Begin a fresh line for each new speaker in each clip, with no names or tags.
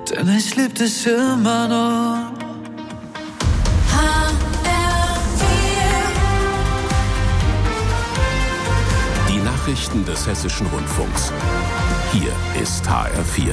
denn ich lieb dich immer noch.
Die Nachrichten des Hessischen Rundfunks. Hier ist HR4.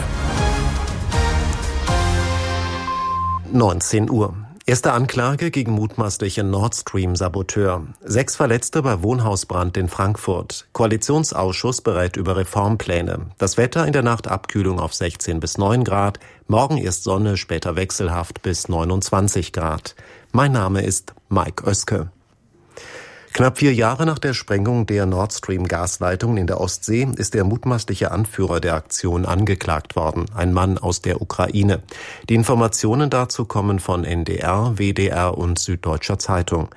19 Uhr. Erste Anklage gegen mutmaßlichen Nord Stream-Saboteur. 6 Verletzte bei Wohnhausbrand in Frankfurt. Koalitionsausschuss berät über Reformpläne. Das Wetter in der Nacht Abkühlung auf 16 bis 9 Grad. Morgen erst Sonne, später wechselhaft bis 29 Grad. Mein Name ist Mike Oeske. Knapp 4 Jahre nach der Sprengung der Nord Stream-Gasleitungen in der Ostsee ist der mutmaßliche Anführer der Aktion angeklagt worden, ein Mann aus der Ukraine. Die Informationen dazu kommen von NDR, WDR und Süddeutscher Zeitung.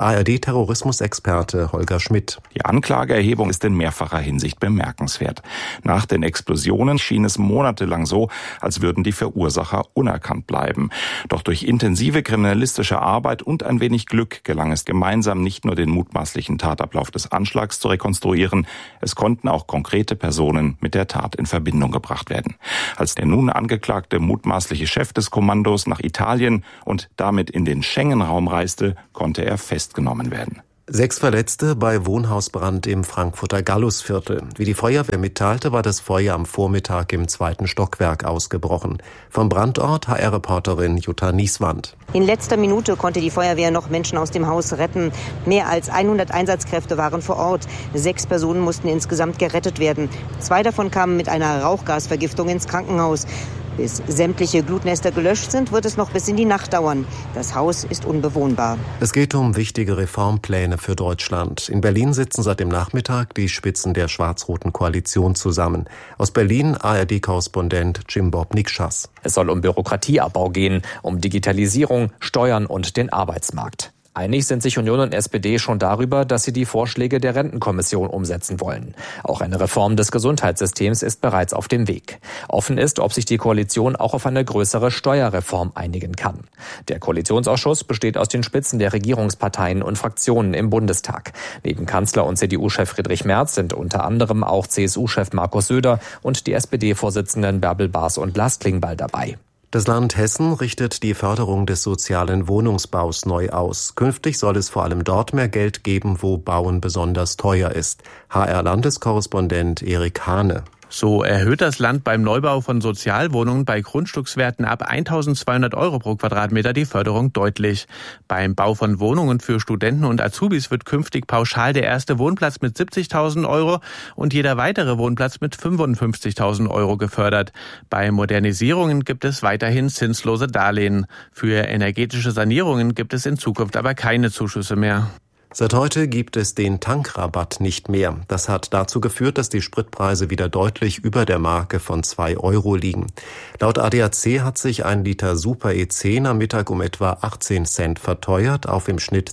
ARD-Terrorismusexperte Holger Schmidt.
Die Anklageerhebung ist in mehrfacher Hinsicht bemerkenswert. Nach den Explosionen schien es monatelang so, als würden die Verursacher unerkannt bleiben. Doch durch intensive kriminalistische Arbeit und ein wenig Glück gelang es gemeinsam, nicht nur den mutmaßlichen Tatablauf des Anschlags zu rekonstruieren, es konnten auch konkrete Personen mit der Tat in Verbindung gebracht werden. Als der nun angeklagte mutmaßliche Chef des Kommandos nach Italien und damit in den Schengen-Raum reiste, konnte er festgenommen werden.
6 Verletzte bei Wohnhausbrand im Frankfurter Gallusviertel. Wie die Feuerwehr mitteilte, war das Feuer am Vormittag im 2. Stockwerk ausgebrochen. Vom Brandort HR-Reporterin Jutta Nieswand.
In letzter Minute konnte die Feuerwehr noch Menschen aus dem Haus retten. Mehr als 100 Einsatzkräfte waren vor Ort. 6 Personen mussten insgesamt gerettet werden. 2 davon kamen mit einer Rauchgasvergiftung ins Krankenhaus. Bis sämtliche Glutnester gelöscht sind, wird es noch bis in die Nacht dauern. Das Haus ist unbewohnbar.
Es geht um wichtige Reformpläne für Deutschland. In Berlin sitzen seit dem Nachmittag die Spitzen der schwarz-roten Koalition zusammen. Aus Berlin ARD-Korrespondent Jim Bob Nikschas.
Es soll um Bürokratieabbau gehen, um Digitalisierung, Steuern und den Arbeitsmarkt. Einig sind sich Union und SPD schon darüber, dass sie die Vorschläge der Rentenkommission umsetzen wollen. Auch eine Reform des Gesundheitssystems ist bereits auf dem Weg. Offen ist, ob sich die Koalition auch auf eine größere Steuerreform einigen kann. Der Koalitionsausschuss besteht aus den Spitzen der Regierungsparteien und Fraktionen im Bundestag. Neben Kanzler und CDU-Chef Friedrich Merz sind unter anderem auch CSU-Chef Markus Söder und die SPD-Vorsitzenden Bärbel Baas und Lars Klingbeil dabei.
Das Land Hessen richtet die Förderung des sozialen Wohnungsbaus neu aus. Künftig soll es vor allem dort mehr Geld geben, wo Bauen besonders teuer ist. HR-Landeskorrespondent Erik Hane.
So erhöht das Land beim Neubau von Sozialwohnungen bei Grundstückswerten ab 1.200 € pro Quadratmeter die Förderung deutlich. Beim Bau von Wohnungen für Studenten und Azubis wird künftig pauschal der erste Wohnplatz mit 70.000 € und jeder weitere Wohnplatz mit 55.000 € gefördert. Bei Modernisierungen gibt es weiterhin zinslose Darlehen. Für energetische Sanierungen gibt es in Zukunft aber keine Zuschüsse mehr.
Seit heute gibt es den Tankrabatt nicht mehr. Das hat dazu geführt, dass die Spritpreise wieder deutlich über der Marke von 2 € liegen. Laut ADAC hat sich ein Liter Super E10 am Mittag um etwa 18 Cent verteuert, auf im Schnitt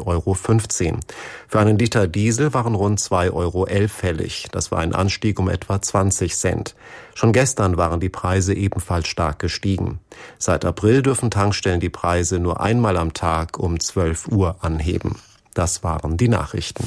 2,15 €. Für einen Liter Diesel waren rund 2,11 € fällig. Das war ein Anstieg um etwa 20 Cent. Schon gestern waren die Preise ebenfalls stark gestiegen. Seit April dürfen Tankstellen die Preise nur einmal am Tag um 12 Uhr anheben. Das waren die Nachrichten.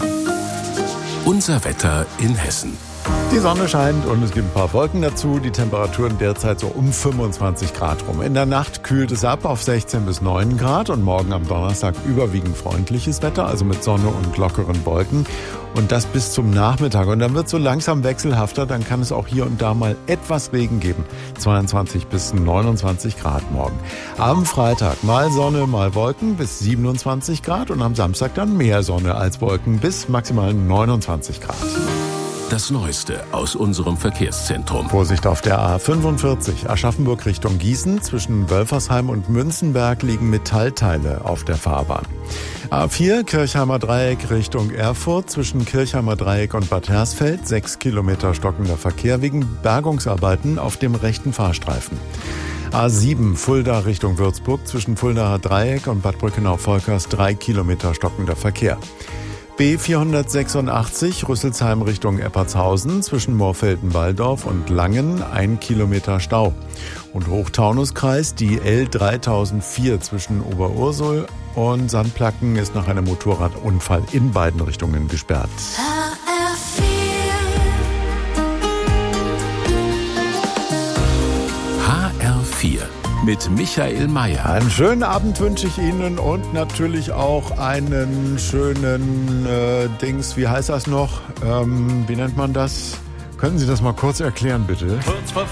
Unser Wetter in Hessen.
Die Sonne scheint und es gibt ein paar Wolken dazu. Die Temperaturen derzeit so um 25 Grad rum. In der Nacht kühlt es ab auf 16 bis 9 Grad und morgen am Donnerstag überwiegend freundliches Wetter, also mit Sonne und lockeren Wolken. Und das bis zum Nachmittag. Und dann wird es so langsam wechselhafter. Dann kann es auch hier und da mal etwas Regen geben. 22 bis 29 Grad morgen. Am Freitag mal Sonne, mal Wolken bis 27 Grad. Und am Samstag dann mehr Sonne als Wolken bis maximal 29 Grad.
Das Neueste aus unserem Verkehrszentrum.
Vorsicht auf der A45 Aschaffenburg Richtung Gießen. Zwischen Wölfersheim und Münzenberg liegen Metallteile auf der Fahrbahn. A4 Kirchheimer Dreieck Richtung Erfurt. Zwischen Kirchheimer Dreieck und Bad Hersfeld 6 Kilometer stockender Verkehr wegen Bergungsarbeiten auf dem rechten Fahrstreifen. A7 Fulda Richtung Würzburg. Zwischen Fuldaer Dreieck und Bad Brückenau-Volkers 3 Kilometer stockender Verkehr. B486 Rüsselsheim Richtung Eppertshausen zwischen Moorfelden-Walldorf und Langen 1 Kilometer Stau. Und Hochtaunuskreis die L3004 zwischen Oberursel und Sandplacken ist nach einem Motorradunfall in beiden Richtungen gesperrt.
HR4 HR4 mit Michael Mayer.
Einen schönen Abend wünsche ich Ihnen und natürlich auch einen schönen wie heißt das noch? Wie nennt man das? Können Sie das mal kurz erklären, bitte?
Kurz vor